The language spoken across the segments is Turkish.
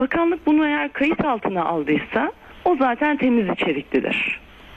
Bakanlık bunu eğer kayıt altına aldıysa o zaten temiz içeriklidir.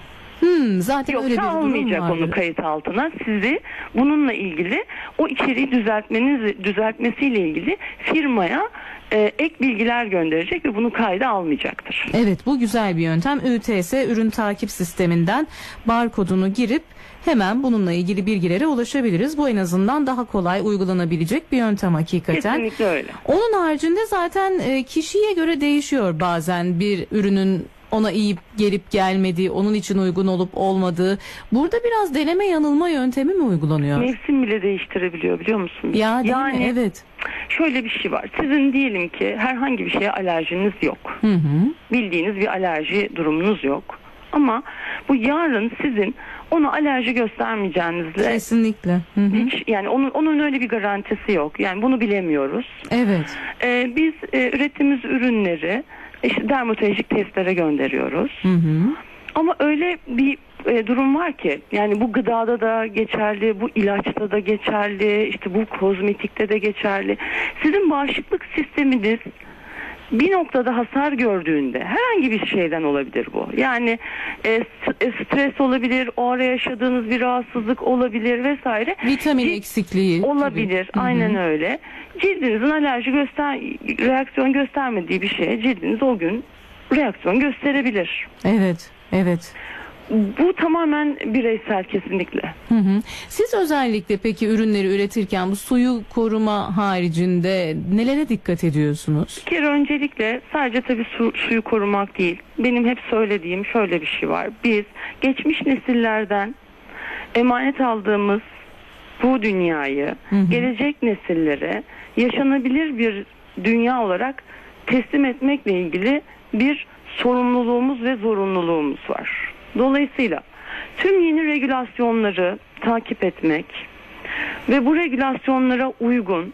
Zaten öyle bir Yoksa durum almayacak vardır. onu kayıt altına. Sizi bununla ilgili o içeriği düzeltmesiyle ilgili firmaya ek bilgiler gönderecek ve bunu kayda almayacaktır. Evet, bu güzel bir yöntem. ÜTS ürün takip sisteminden barkodunu girip hemen bununla ilgili bilgilere ulaşabiliriz. Bu en azından daha kolay uygulanabilecek bir yöntem hakikaten. Kesinlikle öyle. Onun haricinde zaten kişiye göre değişiyor bazen bir ürünün ona iyi gelip gelmediği, onun için uygun olup olmadığı. Burada biraz deneme yanılma yöntemi mi uygulanıyor? Mevsim bile değiştirebiliyor, biliyor musun? Ya değil yani mi? Evet. Şöyle bir şey var. Sizin diyelim ki herhangi bir şeye alerjiniz yok. Bildiğiniz bir alerji durumunuz yok. Ama bu yarın sizin ona alerji göstermeyeceğinizle Kesinlikle. hiç, yani onun öyle bir garantisi yok. Yani bunu bilemiyoruz. Evet. Biz ürettiğimiz ürünleri işte dermatolojik testlere gönderiyoruz. Ama öyle bir durum var ki, yani bu gıdada da geçerli, bu ilaçta da geçerli, işte bu kozmetikte de geçerli. Sizin bağışıklık sisteminiz bir noktada hasar gördüğünde, herhangi bir şeyden olabilir bu. Yani stres olabilir, o ara yaşadığınız bir rahatsızlık olabilir vesaire. Vitamin eksikliği olabilir. Gibi. Aynen öyle. Cildinizin reaksiyon göstermediği bir şeye cildiniz o gün reaksiyon gösterebilir. Evet, evet. Bu tamamen bireysel, kesinlikle. Siz özellikle peki ürünleri üretirken bu suyu koruma haricinde nelere dikkat ediyorsunuz? Bir kere öncelikle sadece tabii suyu korumak değil. Benim hep söylediğim şöyle bir şey var. Biz geçmiş nesillerden emanet aldığımız bu dünyayı gelecek nesillere yaşanabilir bir dünya olarak teslim etmekle ilgili bir sorumluluğumuz ve zorunluluğumuz var. Dolayısıyla tüm yeni regülasyonları takip etmek ve bu regülasyonlara uygun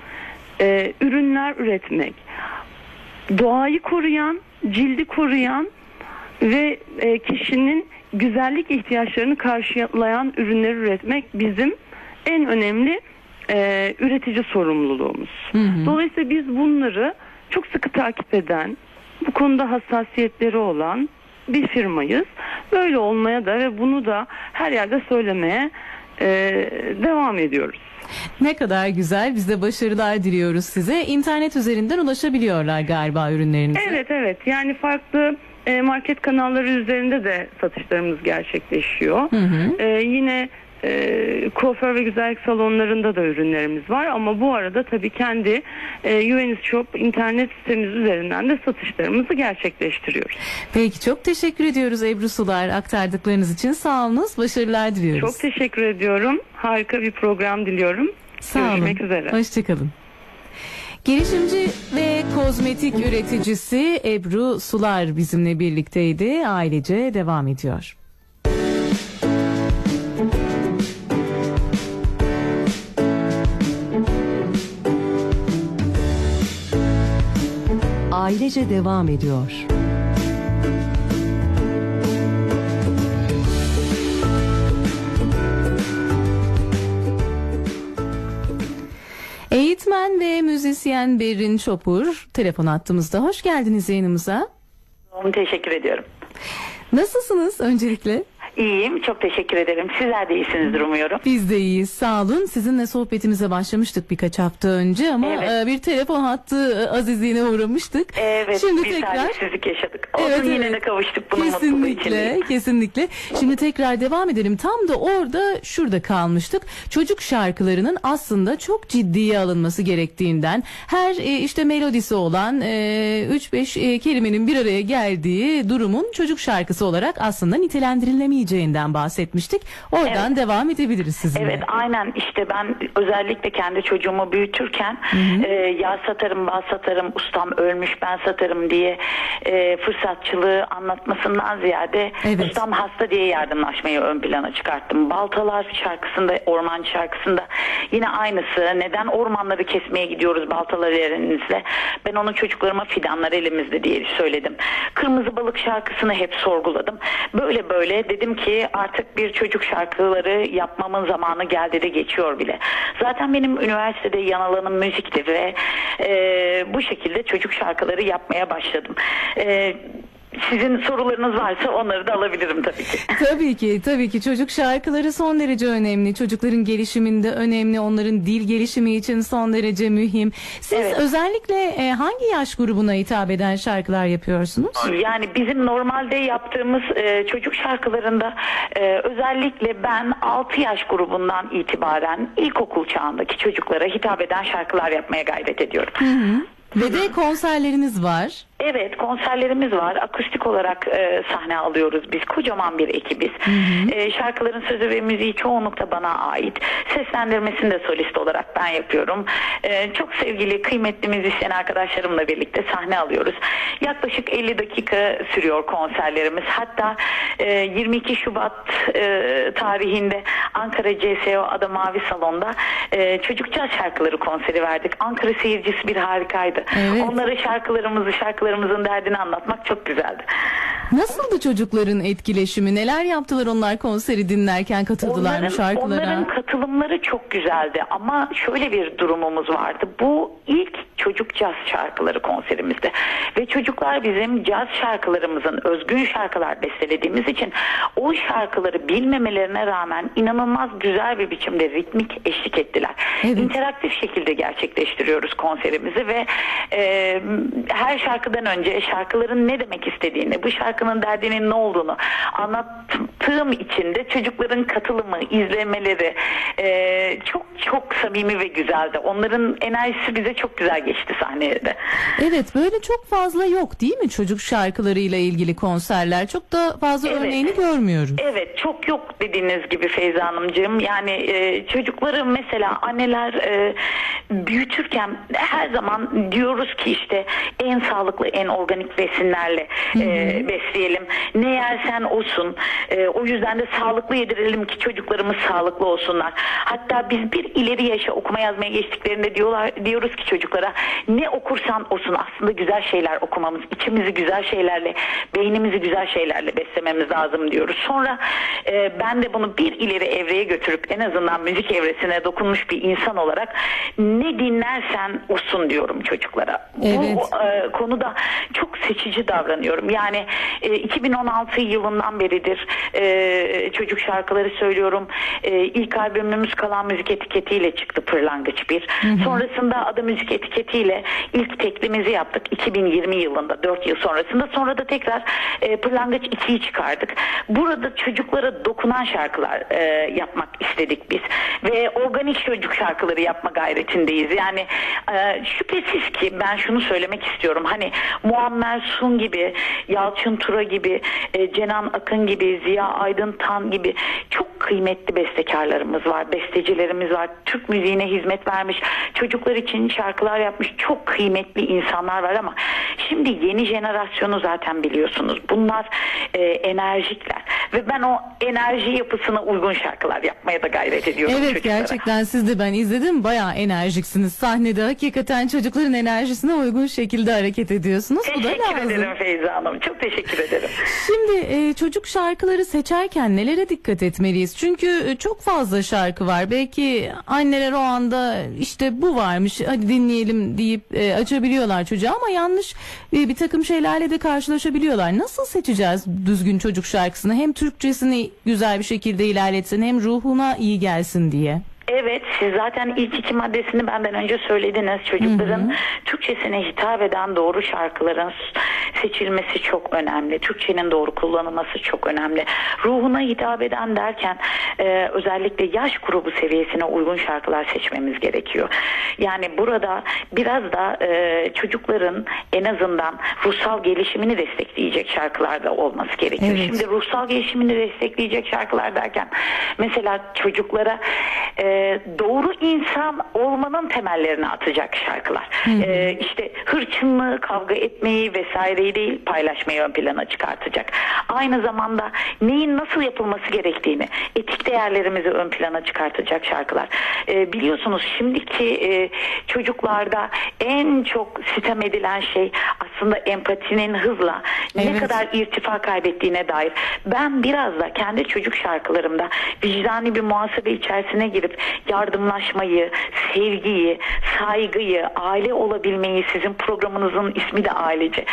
ürünler üretmek, doğayı koruyan, cildi koruyan ve kişinin güzellik ihtiyaçlarını karşılayan ürünler üretmek bizim en önemli üretici sorumluluğumuz. Dolayısıyla biz bunları çok sıkı takip eden, bu konuda hassasiyetleri olan bir firmayız. Böyle olmaya da ve bunu da her yerde söylemeye devam ediyoruz. Ne kadar güzel. Biz de başarılar diliyoruz size. İnternet üzerinden ulaşabiliyorlar galiba ürünlerinize. Evet. Yani farklı market kanalları üzerinde de satışlarımız gerçekleşiyor. Yine kuaför ve güzellik salonlarında da ürünlerimiz var ama bu arada tabii kendi Juvenis Shop internet sitemiz üzerinden de satışlarımızı gerçekleştiriyoruz. Peki, çok teşekkür ediyoruz Ebru Sular, aktardıklarınız için. Sağ olunuz, başarılar diliyoruz. Çok teşekkür ediyorum. Harika bir program diliyorum. Sağ olun. Görüşmek üzere. Hoşçakalın. Girişimci ve kozmetik üreticisi Ebru Sular bizimle birlikteydi. Ailece devam ediyor. Ailece devam ediyor. Eğitmen ve müzisyen Berrin Çopur telefon hattımızda. Hoş geldiniz yayınımıza. Teşekkür ediyorum. Nasılsınız öncelikle? İyiyim, çok teşekkür ederim. Sizler de iyisinizdir umuyorum. Biz de iyiyiz, sağ olun. Sizinle sohbetimize başlamıştık birkaç hafta önce ama bir telefon hattı azizliğine uğramıştık. Evet, şimdi bir tekrar talihsizlik yaşadık. Olsun, yine de kavuştuk bunun mutluluğu için. Kesinlikle. Şimdi tekrar devam edelim. Tam da şurada kalmıştık. Çocuk şarkılarının aslında çok ciddiye alınması gerektiğinden, her işte melodisi olan 3-5 kelimenin bir araya geldiği durumun çocuk şarkısı olarak aslında nitelendirilemeyeceğinden bahsetmiştik. Oradan devam edebiliriz sizinle. Evet, aynen. İşte ben özellikle kendi çocuğumu büyütürken yağ satarım, bal satarım, ustam ölmüş ben satarım diye fırsatçılığı anlatmasından ziyade ustam hasta diye yardımlaşmayı ön plana çıkarttım. Baltalar şarkısında, ormancı şarkısında yine aynısı. Neden ormanları kesmeye gidiyoruz baltalar elinizle? Ben onu çocuklarıma fidanlar elimizde diye söyledim. Kırmızı Balık şarkısını hep sorguladım. Böyle böyle dedim ki artık bir çocuk şarkıları yapmamın zamanı geldi de geçiyor bile. Zaten benim üniversitede yan alanım müzikti ve bu şekilde çocuk şarkıları yapmaya başladım. Sizin sorularınız varsa onları da alabilirim tabii ki. Tabii ki çocuk şarkıları son derece önemli. Çocukların gelişiminde önemli. Onların dil gelişimi için son derece mühim. Siz özellikle hangi yaş grubuna hitap eden şarkılar yapıyorsunuz? Yani bizim normalde yaptığımız çocuk şarkılarında özellikle ben 6 yaş grubundan itibaren ilkokul çağındaki çocuklara hitap eden şarkılar yapmaya gayret ediyorum. Ve de konserleriniz var. Evet, konserlerimiz var. Akustik olarak sahne alıyoruz biz. Kocaman bir ekibiz. Şarkıların sözü ve müziği çoğunlukla bana ait. Seslendirmesini de solist olarak ben yapıyorum. Çok sevgili, kıymetli müzisyen arkadaşlarımla birlikte sahne alıyoruz. Yaklaşık 50 dakika sürüyor konserlerimiz. Hatta 22 Şubat tarihinde Ankara CSO Ada Mavi Salon'da çocukça şarkıları konseri verdik. Ankara seyircisi bir harikaydı. Evet. Onlara şarkılarımızın derdini anlatmak çok güzeldi. Nasıldı çocukların etkileşimi? Neler yaptılar onlar konseri dinlerken, katıldılar mı şarkılara? Onların katılımları çok güzeldi ama şöyle bir durumumuz vardı. Bu ilk çocuk caz şarkıları konserimizde ve çocuklar bizim caz şarkılarımızın özgün şarkılar bestelediğimiz için o şarkıları bilmemelerine rağmen inanılmaz güzel bir biçimde ritmik eşlik ettiler. Evet. İnteraktif şekilde gerçekleştiriyoruz konserimizi ve her şarkıdan önce şarkıların ne demek istediğini, bu şarkının derdinin ne olduğunu anlattığım için de çocukların katılımı, izlemeleri çok çok samimi ve güzeldi. Onların enerjisi bize çok güzel geçti sahnede. Evet, böyle çok fazla yok değil mi çocuk şarkılarıyla ilgili konserler? Çok da fazla örneğini görmüyoruz. Evet, çok yok dediğiniz gibi Feyza Hanımcığım. Yani çocukları mesela anneler büyütürken her zaman diyoruz ki işte en sağlıklı, en organik besinlerle besleyelim. Ne yersen olsun. O yüzden de sağlıklı yedirelim ki çocuklarımız sağlıklı olsunlar. Hatta biz bir ileri yaşa okuma yazmaya geçtiklerinde diyoruz ki çocuklara ne okursan olsun aslında güzel şeyler okumamız, içimizi güzel şeylerle, beynimizi güzel şeylerle beslememiz lazım diyoruz. Sonra ben de bunu bir ileri evreye götürüp en azından müzik evresine dokunmuş bir insan olarak ne dinlersen olsun diyorum çocuklara. Evet. Bu konuda çok seçici davranıyorum. Yani 2016 yılından beridir çocuk şarkıları söylüyorum. İlk albümümüz Kalan Müzik etiketiyle çıktı, Pırlangıç 1. Sonrasında Ada Müzik etiketiyle ilk teklimizi yaptık 2020 yılında, 4 yıl sonrasında. Sonra da tekrar Pırlangıç 2'yi çıkardık. Burada çocuklara dokunan şarkılar yapmak istedik biz. Ve organik çocuk şarkıları yapma gayretindeyiz. Yani şüphesiz ki ben şunu söylemek istiyorum. Hani Muammer Sun gibi, Yalçın Tura gibi, Cenan Akın gibi, Ziya Aydın Tan gibi çok kıymetli bestekarlarımız var, bestecilerimiz var. Türk müziğine hizmet vermiş, çocuklar için şarkılar yapmış çok kıymetli insanlar var ama şimdi yeni jenerasyonu zaten biliyorsunuz. Bunlar enerjikler ve ben o enerji yapısına uygun şarkılar yapmaya da gayret ediyorum. Evet, çocuklara. gerçekten siz de ben izledim, bayağı enerjiksiniz. Sahnede hakikaten çocukların enerjisine uygun şekilde hareket ediyorsunuz. Bu da Teşekkür lazım. ederim Feyza Hanım. Çok teşekkür ederim. Şimdi çocuk şarkıları seçerken nelere dikkat etmeliyiz? Çünkü çok fazla şarkı var. Belki anneler o anda işte bu varmış hadi dinleyelim deyip açabiliyorlar çocuğa ama yanlış bir takım şeylerle de karşılaşabiliyorlar. Nasıl seçeceğiz düzgün çocuk şarkısını? Hem Türkçesini güzel bir şekilde ilerletsin hem ruhuna iyi gelsin diye. Evet, siz zaten ilk 2 maddesini benden önce söylediniz. Çocukların Türkçesine hitap eden doğru şarkıların seçilmesi çok önemli. Türkçenin doğru kullanılması çok önemli. Ruhuna hitap eden derken özellikle yaş grubu seviyesine uygun şarkılar seçmemiz gerekiyor. Yani burada biraz da çocukların en azından ruhsal gelişimini destekleyecek şarkılar da olması gerekiyor. Evet. Şimdi ruhsal gelişimini destekleyecek şarkılar derken mesela çocuklara doğru insan olmanın temellerini atacak şarkılar. İşte hırçınlığı, kavga etmeyi vesaireyi hikayeyi değil, paylaşmayı ön plana çıkartacak. Aynı zamanda neyin nasıl yapılması gerektiğini, etik değerlerimizi ön plana çıkartacak şarkılar. Biliyorsunuz şimdiki çocuklarda en çok sitem edilen şey aslında empatinin hızla ne kadar irtifa kaybettiğine dair. Ben biraz da kendi çocuk şarkılarımda vicdani bir muhasebe içerisine girip yardımlaşmayı, sevgiyi, saygıyı, aile olabilmeyi, sizin programınızın ismi de ailece,